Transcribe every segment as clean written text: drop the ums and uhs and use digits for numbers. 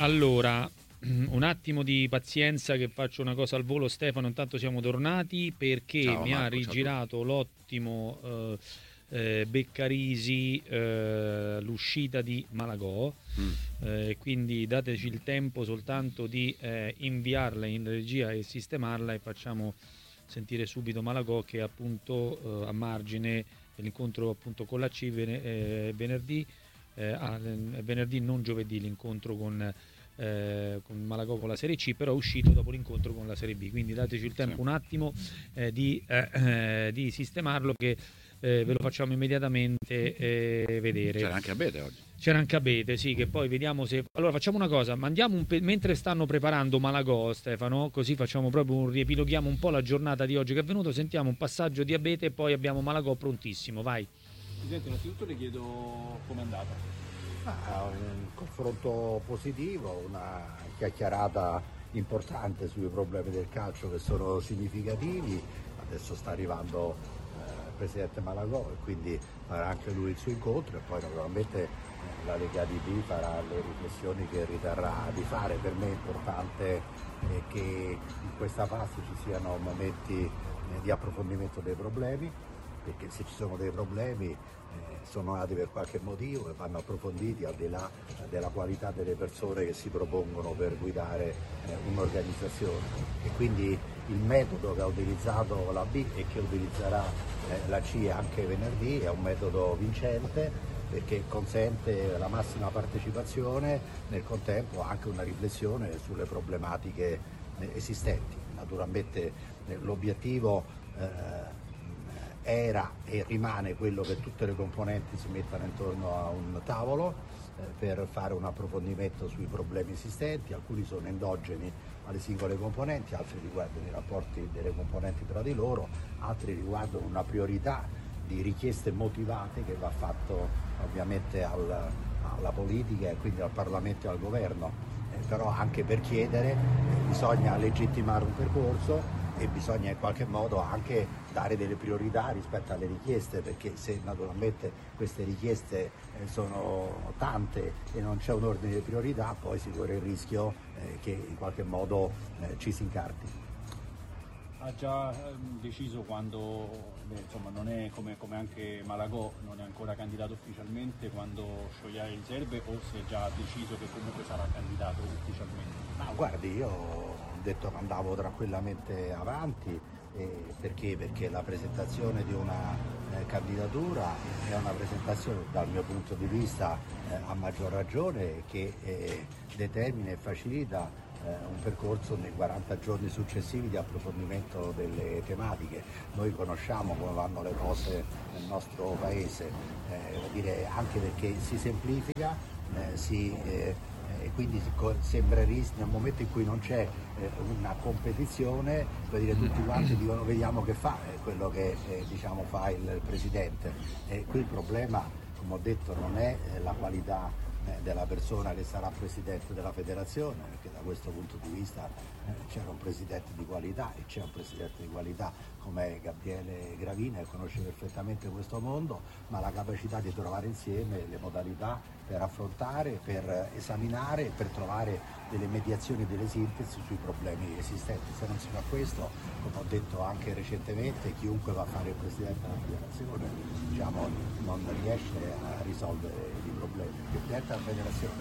Allora, un attimo di pazienza che faccio una cosa al volo, Stefano, intanto siamo tornati perché Ciao, mi Marco, ha rigirato l'ottimo Beccarisi l'uscita di Malagò, quindi dateci il tempo soltanto di inviarla in regia e sistemarla e facciamo sentire subito Malagò che è appunto a margine dell'incontro appunto con la C venerdì. Venerdì, non giovedì, l'incontro con Malagò con la Serie C, però è uscito dopo l'incontro con la Serie B, quindi dateci il tempo un attimo di sistemarlo che ve lo facciamo immediatamente vedere. C'era anche Abete oggi. C'era anche Abete, sì, che poi vediamo se... Allora facciamo una cosa, mandiamo mentre stanno preparando Malagò, Stefano, così facciamo proprio riepiloghiamo un po' la giornata di oggi che è venuto, sentiamo un passaggio di Abete e poi abbiamo Malagò prontissimo, vai. Presidente, innanzitutto le chiedo com'è andata. Un confronto positivo, una chiacchierata importante sui problemi del calcio che sono significativi. Adesso sta arrivando il Presidente Malagò e quindi farà anche lui il suo incontro e poi naturalmente la Lega ADB farà le riflessioni che riterrà di fare. Per me è importante che in questa fase ci siano momenti di approfondimento dei problemi, perché se ci sono dei problemi sono nati per qualche motivo e vanno approfonditi al di là della qualità delle persone che si propongono per guidare un'organizzazione. E quindi il metodo che ha utilizzato la B e che utilizzerà la C anche venerdì è un metodo vincente, perché consente la massima partecipazione, nel contempo anche una riflessione sulle problematiche esistenti. Naturalmente l'obiettivo era e rimane quello che tutte le componenti si mettano intorno a un tavolo per fare un approfondimento sui problemi esistenti. Alcuni sono endogeni alle singole componenti, altri riguardano i rapporti delle componenti tra di loro, altri riguardano una priorità di richieste motivate che va fatto ovviamente alla politica e quindi al Parlamento e al Governo, però anche per chiedere bisogna legittimare un percorso e bisogna in qualche modo anche dare delle priorità rispetto alle richieste, perché se naturalmente queste richieste sono tante e non c'è un ordine di priorità, poi si corre il rischio che in qualche modo ci si incarti. Ha già deciso quando, insomma, non è come anche Malagò, non è ancora candidato ufficialmente, quando sciogliere le riserve, o si è già deciso che comunque sarà candidato ufficialmente? No, guardi, io ho detto che andavo tranquillamente avanti, perché la presentazione di una candidatura è una presentazione dal mio punto di vista a maggior ragione che determina e facilita un percorso nei 40 giorni successivi di approfondimento delle tematiche. Noi conosciamo come vanno le cose nel nostro paese, anche perché si semplifica, e quindi sembra nel momento in cui non c'è una competizione, tutti quanti dicono vediamo che fa quello che fa il Presidente. Qui il problema, come ho detto, non è la qualità della persona che sarà Presidente della Federazione, perché da questo punto di vista c'era un Presidente di qualità e c'è un Presidente di qualità come Gabriele Gravina, che conosce perfettamente questo mondo, ma la capacità di trovare insieme le modalità per affrontare, per esaminare e per trovare delle mediazioni e delle sintesi sui problemi esistenti. Se non si fa questo, come ho detto anche recentemente, chiunque va a fare il Presidente della Federazione non riesce a risolvere i problemi. Il Presidente della Federazione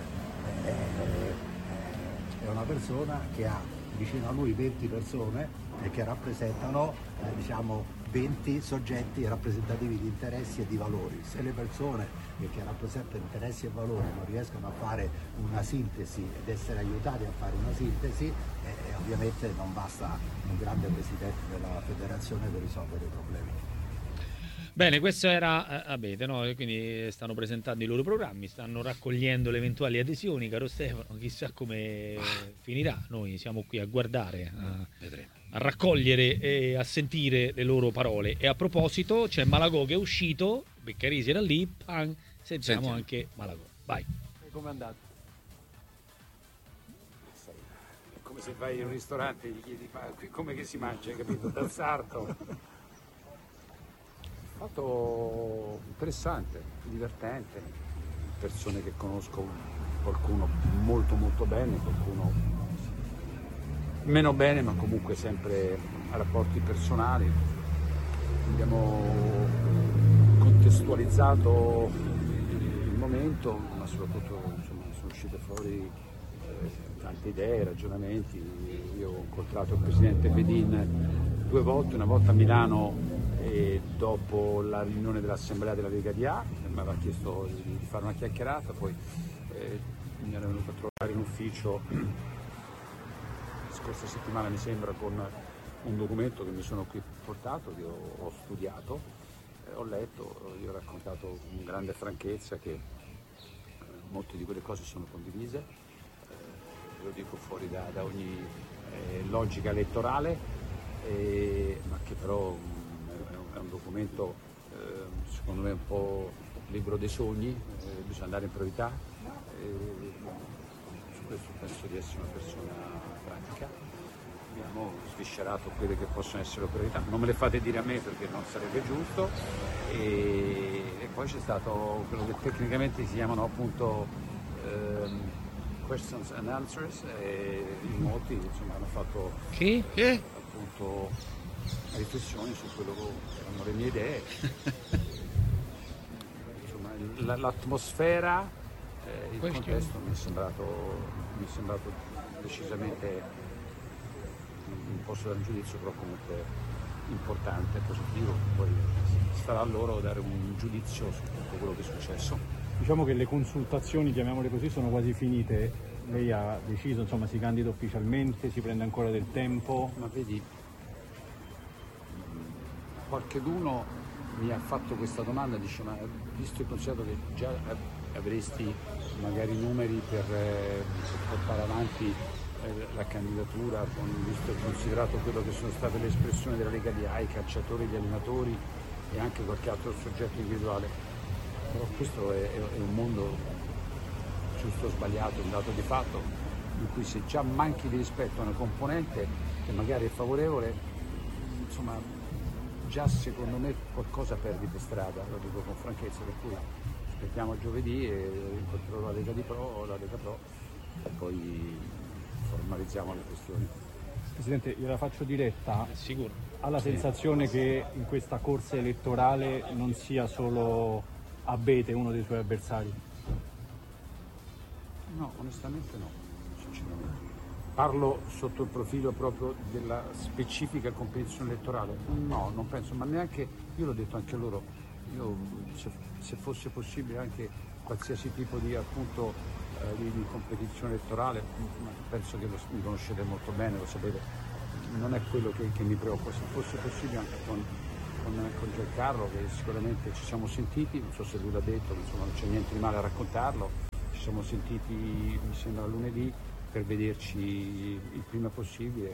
è una persona che ha vicino a lui 20 persone che rappresentano 20 soggetti rappresentativi di interessi e di valori. Se le persone che rappresentano interessi e valori non riescono a fare una sintesi ed essere aiutati a fare una sintesi, ovviamente non basta un grande Presidente della Federazione per risolvere i problemi. Bene, questo era Abete, no? Quindi stanno presentando i loro programmi, stanno raccogliendo le eventuali adesioni, caro Stefano, chissà come finirà. Noi siamo qui a guardare, a raccogliere e a sentire le loro parole. E a proposito, c'è Malagò che è uscito, Beccarisi era lì, sentiamo anche Malagò. Vai. Come è andato? È come se vai in un ristorante e gli chiedi qui come che si mangia, capito? Dal sarto. Fatto interessante, divertente, persone che conosco qualcuno molto molto bene, qualcuno meno bene, ma comunque sempre a rapporti personali. Abbiamo contestualizzato il momento, ma soprattutto insomma, sono uscite fuori tante idee, ragionamenti. Io ho incontrato il presidente Bedin 2 volte, una volta a Milano e dopo la riunione dell'Assemblea della Lega di A, mi aveva chiesto di fare una chiacchierata, poi mi era venuto a trovare in ufficio scorsa settimana mi sembra con un documento che mi sono qui portato, che ho studiato, ho letto, gli ho raccontato con grande franchezza che molte di quelle cose sono condivise, lo dico fuori da ogni logica elettorale, ma che però è un documento secondo me un po' libro dei sogni, bisogna andare in priorità, su questo penso di essere una persona pratica. Abbiamo sviscerato quelle che possono essere le priorità, non me le fate dire a me perché non sarebbe giusto, e poi c'è stato quello che tecnicamente si chiamano appunto questions and answers, e in molti insomma hanno fatto appunto riflessioni su quello che erano le mie idee. Insomma, l'atmosfera, il contesto mi è sembrato decisamente, non posso dare un giudizio, però comunque importante, positivo. Poi starà a loro dare un giudizio su tutto quello che è successo. Diciamo che le consultazioni, chiamiamole così, sono quasi finite. Lei ha deciso, insomma, si candida ufficialmente, si prende ancora del tempo? Ma vedi, qualcheduno mi ha fatto questa domanda, dice: ma visto e considerato che già avresti magari numeri per portare avanti la candidatura, visto e considerato quello che sono state le espressioni della Lega di A, i calciatori, gli allenatori e anche qualche altro soggetto individuale, però questo è un mondo giusto o sbagliato, un dato di fatto, in cui se già manchi di rispetto a una componente che magari è favorevole, insomma già secondo me qualcosa perdi per strada, lo dico con franchezza, per cui aspettiamo giovedì e incontrerò la Lega Pro e poi formalizziamo le questioni. Presidente, gliela faccio diretta. Sicuro. Ha la sensazione che in questa corsa elettorale non sia solo Abete uno dei suoi avversari? No, onestamente no, sinceramente. Parlo sotto il profilo proprio della specifica competizione elettorale? No, non penso, ma neanche, io l'ho detto anche a loro, io se fosse possibile anche qualsiasi tipo di appunto di competizione elettorale, penso che mi conoscete molto bene, lo sapete, non è quello che mi preoccupa. Se fosse possibile anche con Giancarlo, che sicuramente ci siamo sentiti, non so se lui l'ha detto, insomma non c'è niente di male a raccontarlo, ci siamo sentiti mi sembra lunedì per vederci il prima possibile,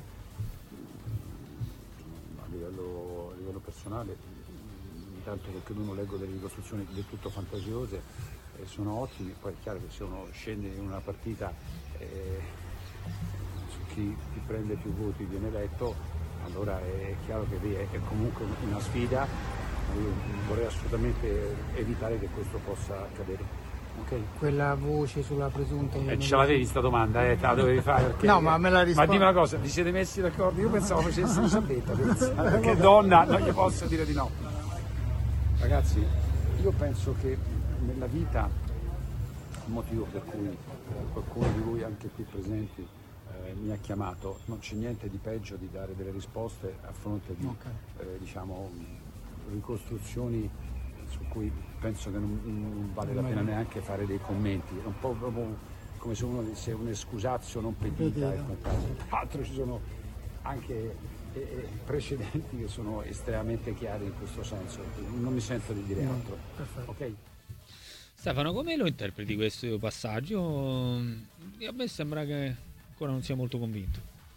a livello personale, intanto perché uno leggo delle ricostruzioni del tutto fantasiose, sono ottimi. Poi è chiaro che se uno scende in una partita su chi prende più voti viene eletto, allora è chiaro che è comunque una sfida, ma io vorrei assolutamente evitare che questo possa accadere. Okay. Quella voce sulla presunta... ce l'avevi sta domanda, te la dovevi fare perché... No, ma me la rispondo. Ma dimmi una cosa, vi siete messi d'accordo? Io pensavo facessi una sabbetta, perché donna non gli posso dire di no. Ragazzi, io penso che nella vita, il motivo per cui qualcuno di voi anche qui presenti mi ha chiamato, non c'è niente di peggio di dare delle risposte a fronte di diciamo ricostruzioni su cui penso che non vale la pena neanche fare dei commenti. È un po' proprio come se uno disse un escusazio non pedita, tra l'altro ci sono anche precedenti che sono estremamente chiari in questo senso, non mi sento di dire altro. Okay? Stefano, come lo interpreti questo passaggio? A me sembra che ancora non sia molto convinto.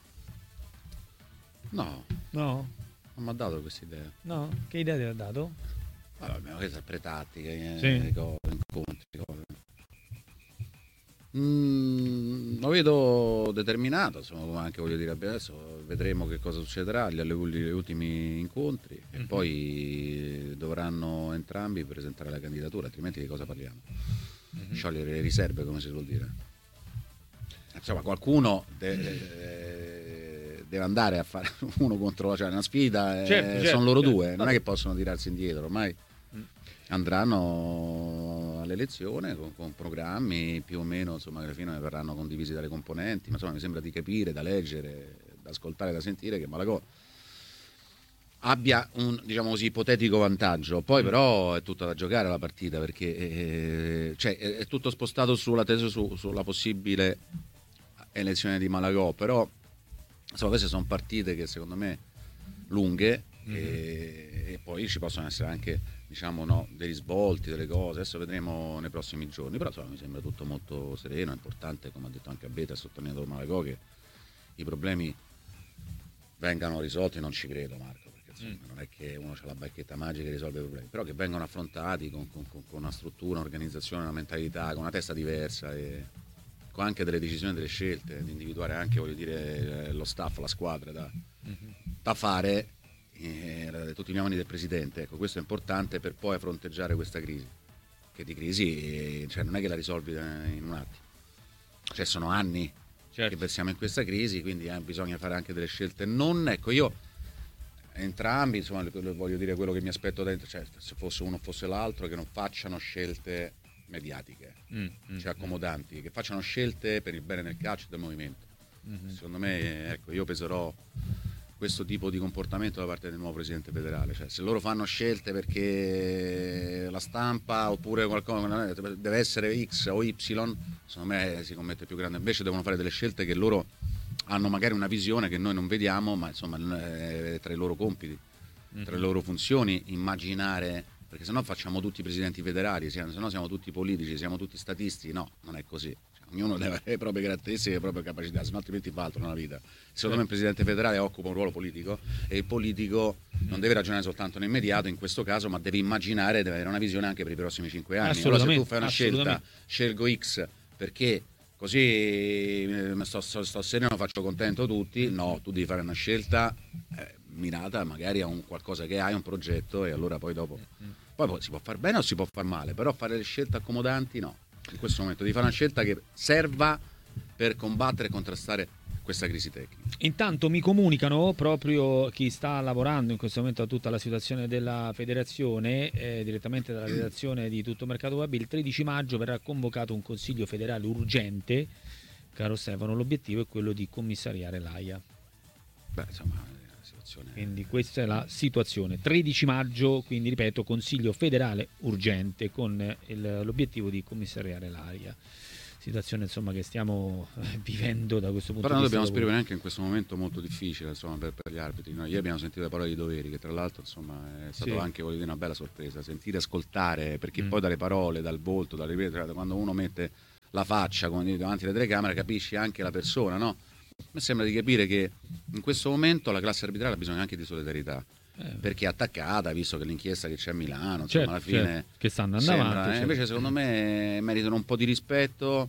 No, No? non mi ha dato questa idea. No? Che idea ti ha dato? Vabbè, ma queste sempre tattiche, Sì. cose, incontri, cose. Lo vedo determinato, insomma, come anche voglio dire adesso, vedremo che cosa succederà agli ultimi incontri e poi dovranno entrambi presentare la candidatura, altrimenti di cosa parliamo? sciogliere le riserve, come si suol dire. Insomma, qualcuno deve andare a fare uno contro, cioè una sfida, sono loro due, non è che possono tirarsi indietro, ormai andranno all'elezione con programmi più o meno, insomma, che alla fine verranno condivisi dalle componenti, ma insomma mi sembra di capire, da leggere, da ascoltare, da sentire che Malagò abbia un, diciamo così, ipotetico vantaggio. Poi però è tutta da giocare la partita, perché cioè, è tutto spostato sulla possibile elezione di Malagò, però insomma queste sono partite che secondo me lunghe, e poi ci possono essere anche, diciamo, no, dei risvolti, delle cose, adesso vedremo nei prossimi giorni, però insomma mi sembra tutto molto sereno. È importante, come ha detto anche Abete, ha sottolineato Malagò, che i problemi vengano risolti. Non ci credo, Marco, perché insomma, non è che uno ha la bacchetta magica e risolve i problemi, però che vengano affrontati con una struttura, un'organizzazione, una mentalità, con una testa diversa, e con anche delle decisioni, delle scelte, di individuare anche, voglio dire, lo staff, la squadra da fare, tutti gli uomini del presidente. Ecco, questo è importante per poi fronteggiare questa crisi, che di crisi, cioè, non è che la risolvi in un attimo, cioè sono anni che versiamo in questa crisi, quindi bisogna fare anche delle scelte. Non, ecco, io entrambi, insomma, voglio dire quello che mi aspetto dentro, cioè se fosse uno o fosse l'altro, che non facciano scelte mediatiche, cioè accomodanti, che facciano scelte per il bene del calcio e del movimento. Secondo me, ecco, io peserò questo tipo di comportamento da parte del nuovo presidente federale, cioè se loro fanno scelte perché la stampa oppure qualcosa deve essere X o Y, secondo me si commette più grande. Invece devono fare delle scelte che loro hanno magari una visione che noi non vediamo, ma insomma è tra i loro compiti, tra le loro funzioni, immaginare, perché sennò facciamo tutti presidenti federali, sennò siamo tutti politici, siamo tutti statisti. No, non è così. Ognuno deve avere le proprie caratteristiche, le proprie capacità, se no altrimenti fa altro nella vita. Secondo me il presidente federale occupa un ruolo politico, e il politico non deve ragionare soltanto nell'immediato in questo caso, ma deve immaginare, deve avere una visione anche per i prossimi 5 anni. Allora, se tu fai una scelta, scelgo X perché così sto sereno, faccio contento tutti, no, tu devi fare una scelta mirata magari a un qualcosa che hai, un progetto, e allora poi dopo poi si può far bene o si può far male, però fare le scelte accomodanti no. In questo momento devi fare una scelta che serva per combattere e contrastare questa crisi tecnica. Intanto mi comunicano proprio chi sta lavorando in questo momento a tutta la situazione della federazione, direttamente dalla redazione di Tutto Mercato Web. Il 13 maggio verrà convocato un consiglio federale urgente, caro Stefano. L'obiettivo è quello di commissariare l'AIA. Beh, insomma, quindi questa è la situazione. 13 maggio, quindi ripeto, consiglio federale urgente con l'obiettivo di commissariare l'AIA. Situazione insomma che stiamo vivendo da questo punto di vista. Però noi dobbiamo esprimere anche in questo momento molto difficile, insomma, per gli arbitri. Noi ieri abbiamo sentito le parole di Doveri, che tra l'altro insomma è stato anche, voglio dire, una bella sorpresa sentire, ascoltare, perché poi dalle parole, dal volto, quando uno mette la faccia, come dire, davanti alle telecamere, capisci anche la persona, no? Mi sembra di capire che in questo momento la classe arbitrale ha bisogno anche di solidarietà, perché è attaccata, visto che l'inchiesta che c'è a Milano, insomma, alla fine che sta andando avanti. Invece secondo me meritano un po' di rispetto,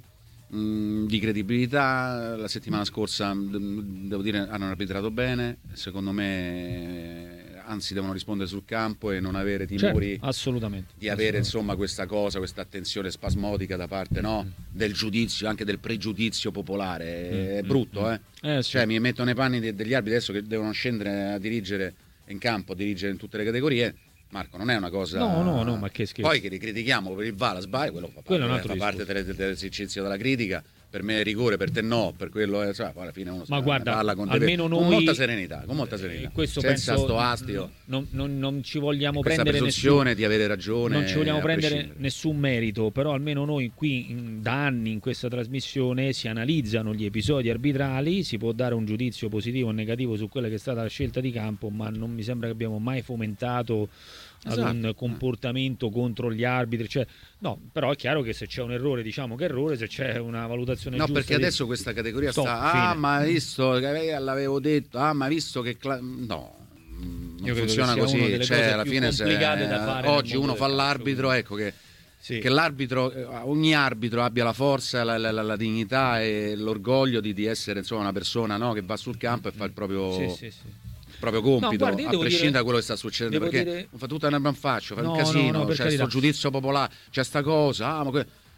di credibilità. La settimana scorsa, devo dire, hanno arbitrato bene, secondo me, anzi devono rispondere sul campo e non avere timori, assolutamente, di avere insomma questa cosa, questa attenzione spasmodica da parte, no, del giudizio, anche del pregiudizio popolare. È brutto, cioè mi metto nei panni degli arbitri adesso che devono scendere a dirigere in campo, a dirigere in tutte le categorie. Marco, non è una cosa. No, ma che scherzo. Poi che li critichiamo per il VAR, sbaglia, quello fa parte dell'esercizio della critica. Per me è rigore, per te no, per quello cioè, poi alla fine uno parla con molta serenità, questo senza penso, sto astio. Non ci vogliamo questa prendere presunzione di avere ragione. Non ci vogliamo prendere nessun merito, però almeno noi qui da anni in questa trasmissione si analizzano gli episodi arbitrali, si può dare un giudizio positivo o negativo su quella che è stata la scelta di campo, ma non mi sembra che abbiamo mai fomentato ad un comportamento contro gli arbitri, cioè, no, però è chiaro che se c'è un errore diciamo che è errore, se c'è una valutazione giusta, perché adesso questa categoria sta ma visto che l'avevo detto, ma visto che non funziona così, cioè alla fine oggi uno fa l'arbitro, ecco che l'arbitro, ogni arbitro abbia la forza, la dignità e l'orgoglio di essere insomma una persona, no, che va sul campo e fa il proprio proprio compito, a prescindere da quello che sta succedendo, perché fa tutta una branfaccia, fa un casino, c'è sto giudizio popolare, c'è sta cosa,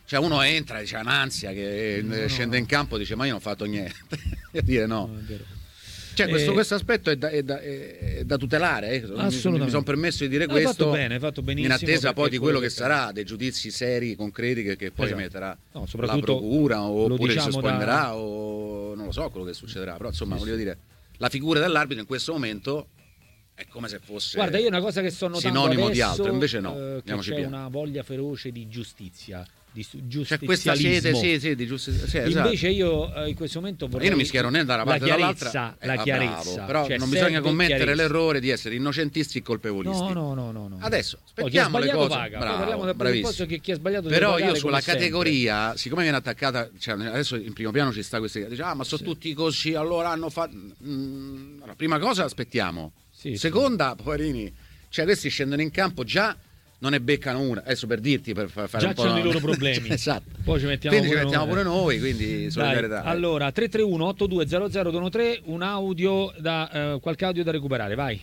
Cioè uno entra, dice un'ansia che scende in campo, dice ma io non ho fatto niente. E dire no. è vero. Cioè questo aspetto è da tutelare. Assolutamente. Mi sono permesso di dire Hai questo. fatto bene, hai fatto benissimo. In attesa poi di quello che sarà. sarà, dei giudizi seri, concreti che poi Esatto. emetterà No, la soprattutto procura, oppure si diciamo sospenderà o non lo so quello che succederà. Però insomma voglio dire, la figura dell'arbitro in questo momento è come se fosse Guarda, io una cosa che sto notando sinonimo adesso, di altro, invece no, che andiamoci c'è piano. una voglia feroce di giustizia, di C'è questa sede, giustizialismo. sì, di giustizia. Sì, esatto. Invece io in questo momento vorrei Io non mi schiero né da una parte né dall'altra. la chiarezza, bravo, però cioè non bisogna serve commettere chiarezza. l'errore di essere innocentisti e colpevolisti. No. Adesso Poi chi ha aspettiamo le sbagliato cose. paga. Poi Bravo, parliamo del bravissimo. presupposto che chi ha sbagliato deve Però pagare, io sulla come sempre. categoria, siccome viene attaccata, cioè adesso in primo piano ci sta questa, dice ma sono tutti così, allora hanno fatto allora, prima cosa aspettiamo. Sì, Seconda, poverini, cioè questi scendono in campo già non ne beccano una, adesso per dirti, per fare Già un po' c'hanno i loro problemi. Esatto. Poi ci mettiamo Quindi pure ci mettiamo noi. pure noi, quindi solidarietà. Dai, allora 331 8200 un audio qualche audio da recuperare, vai.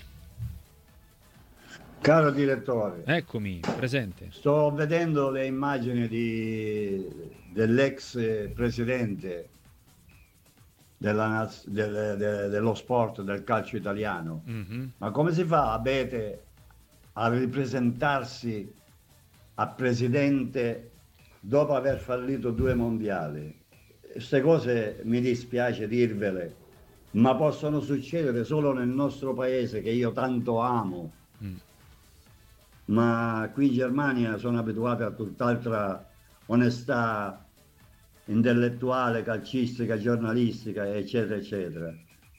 Caro direttore, Eccomi, presente. sto vedendo le immagini dell'ex presidente dello sport, del calcio italiano. Mhm. Ma come si fa a ripresentarsi a presidente dopo aver fallito 2 mondiali? Queste cose mi dispiace dirvele, ma possono succedere solo nel nostro paese che io tanto amo. Ma qui in Germania sono abituati a tutt'altra onestà intellettuale, calcistica, giornalistica, eccetera, eccetera.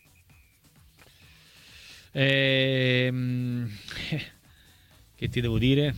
Che ti devo dire?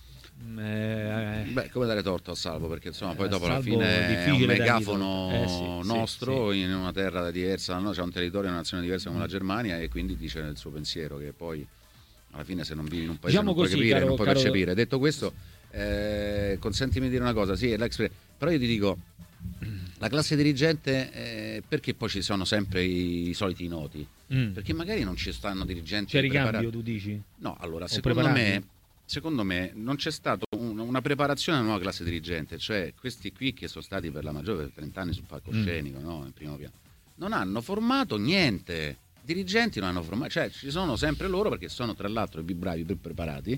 Beh, come dare torto a Salvo, perché insomma poi dopo alla Salvo fine è un difficile dargli megafono torto. Sì, nostro in una terra diversa, no? C'è un territorio, una nazione diversa come la Germania, e quindi dice il suo pensiero, che poi alla fine se non vivi in un paese Diciamo non puoi così, capire, caro- non puoi caro- percepire. Detto questo, consentimi di dire una cosa, sì, è però io ti dico, la classe dirigente, perché poi ci sono sempre i soliti noti? Perché magari non ci stanno dirigenti C'è preparati. ricambio, tu dici? No, allora, O secondo me non c'è stata una preparazione alla nuova classe dirigente, cioè questi qui che sono stati per la maggiore per 30 anni sul palcoscenico, no? In primo piano, non hanno formato niente, dirigenti non hanno formato, cioè ci sono sempre loro, perché sono tra l'altro i più bravi, i più preparati,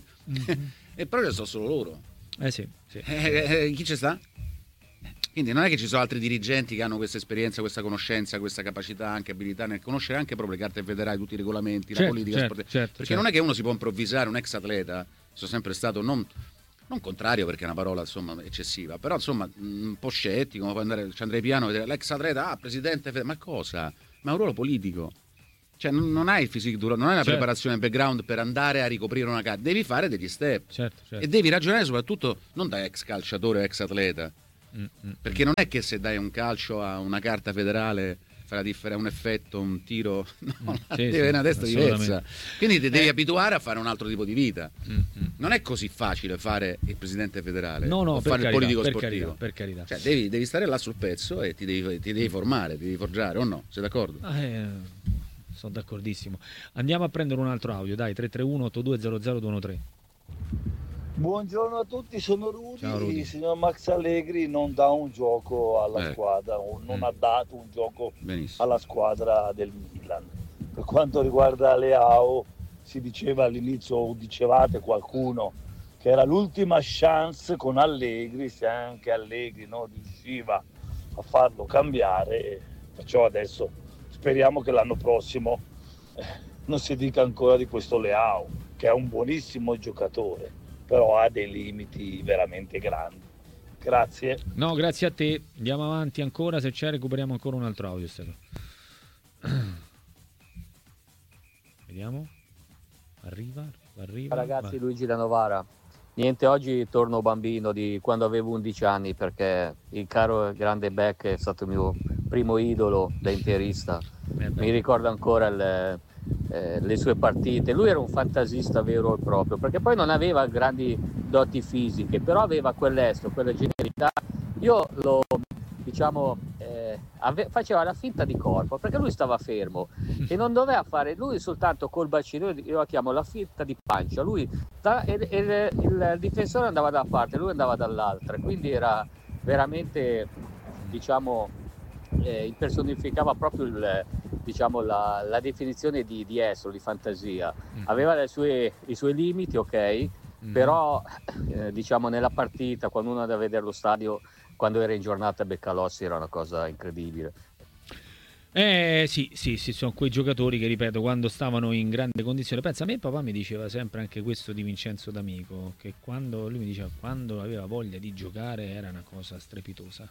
e però ci sono solo loro. Sì. Chi ci sta? Quindi non è che ci sono altri dirigenti che hanno questa esperienza, questa conoscenza, questa capacità, anche abilità nel conoscere anche proprio le carte federali, tutti i regolamenti, la politica sportiva. Perché non è che uno si può improvvisare, un ex atleta, sono sempre stato non contrario, perché è una parola insomma eccessiva, però insomma un po' scettico, ci andrei piano a vedere l'ex atleta, presidente, ma cosa? Ma è un ruolo politico. Cioè non hai il physique duro, non hai la preparazione background per andare a ricoprire una carta, devi fare degli step. Certo. E devi ragionare soprattutto non da ex calciatore o ex atleta. Perché non è che se dai un calcio a una carta federale fa la differenza, un effetto, un tiro, no, deve avere una testa diversa. Quindi ti devi abituare a fare un altro tipo di vita. Non è così facile fare il presidente federale o fare il politico sportivo. Per carità. Cioè, devi stare là sul pezzo e ti devi formare, ti devi forgiare, o no? Sei d'accordo? Sono d'accordissimo. Andiamo a prendere un altro audio, dai, 331 8200 Buongiorno a tutti, sono Rudy. Ciao, Rudy. Il signor Max Allegri non dà un gioco alla squadra, o non ha dato un gioco alla squadra del Milan. Per quanto riguarda Leao, si diceva all'inizio, o dicevate qualcuno, che era l'ultima chance con Allegri, se anche Allegri non riusciva a farlo cambiare, perciò adesso speriamo che l'anno prossimo non si dica ancora di questo Leao, che è un buonissimo giocatore, però ha dei limiti veramente grandi. Grazie. No, grazie a te. Andiamo avanti ancora, se c'è recuperiamo ancora un altro audio, Stefano. Vediamo. Arriva. Ragazzi, Luigi da Novara. Niente, oggi torno bambino di quando avevo 11 anni, perché il caro grande Beck è stato il mio primo idolo da interista. Mi ricordo ancora le sue partite. Lui era un fantasista vero e proprio, perché poi non aveva grandi doti fisiche, però aveva quell'estro, quella genialità. Io lo faceva la finta di corpo, perché lui stava fermo e non doveva fare, lui soltanto col bacino, io la chiamo la finta di pancia, lui il difensore andava da una parte, lui andava dall'altra, quindi era veramente, diciamo, impersonificava proprio la definizione di esso, di fantasia. Aveva i suoi limiti, ok, però diciamo nella partita, quando uno andava a vedere lo stadio, quando era in giornata Beccalossi, era una cosa incredibile. Sì, sono quei giocatori che, ripeto, quando stavano in grande condizione. Pensa, a me papà mi diceva sempre anche questo di Vincenzo D'Amico, che lui mi diceva quando aveva voglia di giocare era una cosa strepitosa.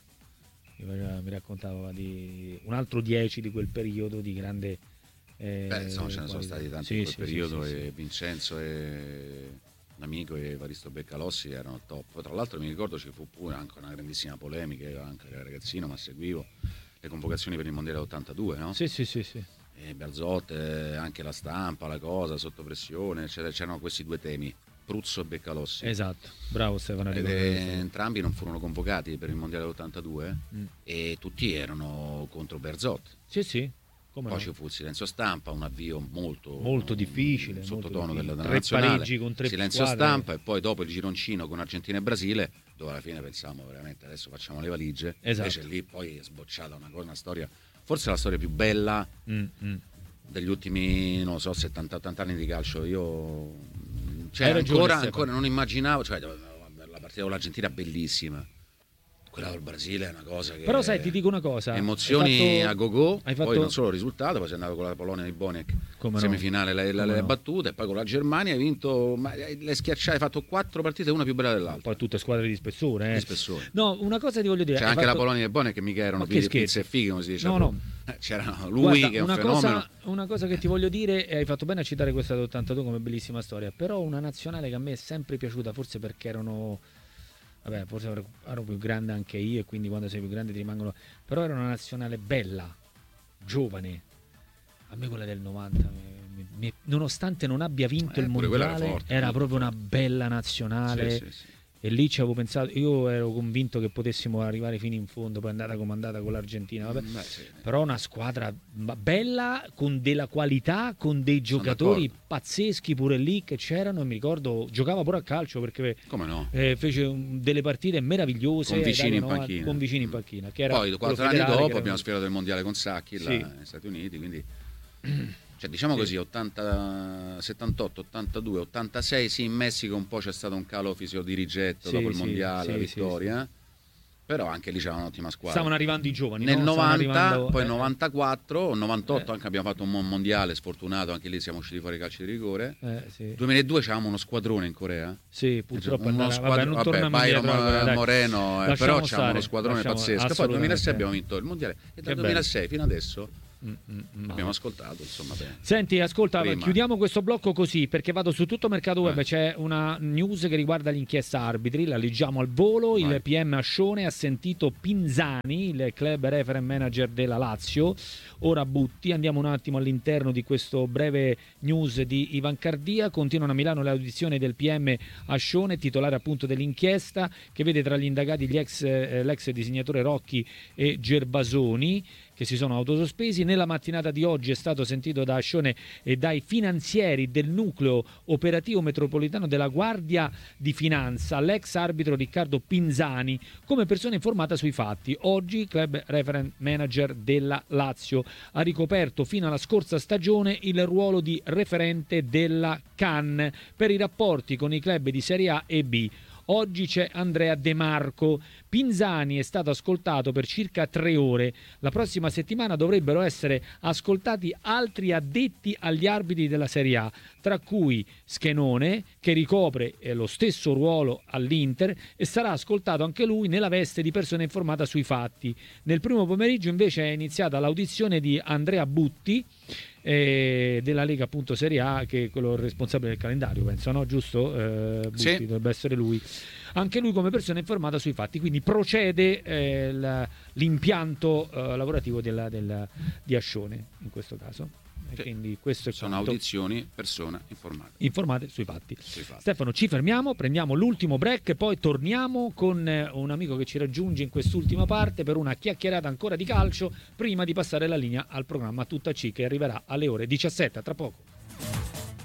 Mi raccontava di un altro 10 di quel periodo di grande insomma ce ne sono stati tanti in quel periodo, e Vincenzo e D'Amico e Evaristo Beccalossi erano top. Tra l'altro mi ricordo ci fu pure anche una grandissima polemica, io anche ragazzino ma seguivo le convocazioni per il mondiale 82, no? Sì. E Berzotte, anche la stampa, la cosa, sotto pressione, eccetera. C'erano questi due temi, Pruzzo e Beccalossi. Esatto, bravo Stefano. Entrambi non furono convocati per il mondiale 82 e tutti erano contro Berzotte. Sì. Poi ci fu il silenzio stampa, un avvio molto difficile, sottotono molto della tre nazionale, pareggi con 3 silenzio squadre. Stampa, e poi dopo il gironcino con Argentina e Brasile, dove alla fine pensavamo veramente adesso facciamo le valigie. Esatto. Invece lì poi è sbocciata una storia, forse la storia più bella degli ultimi, non so, 70-80 anni di calcio. Io ancora non immaginavo, cioè la partita con l'Argentina bellissima. Quella del Brasile è una cosa che... Però sai, ti dico una cosa. Emozioni a go-go, poi non solo il risultato, poi sei andato con la Polonia di Boniek, semifinale, le battute, e poi con la Germania hai vinto, le schiacciate, hai fatto 4 partite, una più bella dell'altra. Poi tutte squadre di spessore. Di spessore. No, una cosa ti voglio dire. Anche la Polonia di Boniek, che mica erano pizze e fighe, come si dice. No. C'era lui, guarda, che è un fenomeno. Una cosa che ti voglio dire, hai fatto bene a citare questa dell'82 come bellissima storia, però una nazionale che a me è sempre piaciuta, forse perché erano... Vabbè, forse ero più grande anche io, e quindi quando sei più grande ti rimangono... Però era una nazionale bella, giovane. A me quella del 90, nonostante non abbia vinto il mondiale, era proprio una bella nazionale. Sì. E lì ci avevo pensato, io ero convinto che potessimo arrivare fino in fondo, poi è andata come è andata con l'Argentina. Vabbè. Però una squadra bella, con della qualità, con dei giocatori pazzeschi pure lì che c'erano, e mi ricordo giocava pure a calcio, perché come no? Fece delle partite meravigliose con vicini in panchina. Che era poi 4 anni dopo abbiamo sfiorato il mondiale con Sacchi negli Stati Uniti, quindi cioè, diciamo così, 78, 82, 86, sì, in Messico un po' c'è stato un calo fisiodirigetto dopo il mondiale, la vittoria. Però anche lì c'era un'ottima squadra. Stavano arrivando i giovani. Nel 90, poi 94, 98 anche abbiamo fatto un mondiale sfortunato, anche lì siamo usciti fuori calci di rigore. 2002 c'avevamo uno squadrone in Corea. Sì, purtroppo Byron Moreno, però c'avevamo uno squadrone pazzesco. Poi nel 2006 abbiamo vinto il mondiale e dal 2006 fino adesso abbiamo ascoltato, insomma, bene. Senti, ascolta, chiudiamo questo blocco così, perché vado su Tutto Mercato Web. C'è una news che riguarda l'inchiesta arbitri, la leggiamo al volo. Il PM Ascione ha sentito Pinzani, il club referent manager della Lazio. Ora Butti. Andiamo un attimo all'interno di questo breve news di Ivan Cardia. Continuano a Milano le audizioni del PM Ascione, titolare appunto dell'inchiesta, che vede tra gli indagati l'ex disegnatore Rocchi e Gervasoni, che si sono autosospesi. Nella mattinata di oggi è stato sentito da Ascione e dai finanzieri del nucleo operativo metropolitano della Guardia di Finanza l'ex arbitro Riccardo Pinzani come persona informata sui fatti. Oggi club referent manager della Lazio, ha ricoperto fino alla scorsa stagione il ruolo di referente della CAN per i rapporti con i club di Serie A e B. Oggi c'è Andrea De Marco. Pinzani è stato ascoltato per circa 3 ore. La prossima settimana dovrebbero essere ascoltati altri addetti agli arbitri della Serie A, tra cui Schenone, che ricopre lo stesso ruolo all'Inter, e sarà ascoltato anche lui nella veste di persona informata sui fatti. Nel primo pomeriggio invece è iniziata l'audizione di Andrea Butti, della Lega appunto Serie A, che è quello responsabile del calendario, penso, no? Giusto? Butti, sì. Dovrebbe essere lui. Anche lui come persona informata sui fatti, quindi procede l'impianto lavorativo di Ascione in questo caso. E quindi questo è sono audizioni, persone informate sui fatti. Stefano, ci fermiamo, prendiamo l'ultimo break e poi torniamo con un amico che ci raggiunge in quest'ultima parte per una chiacchierata ancora di calcio, prima di passare la linea al programma Tutta C, che arriverà alle ore 17, tra poco.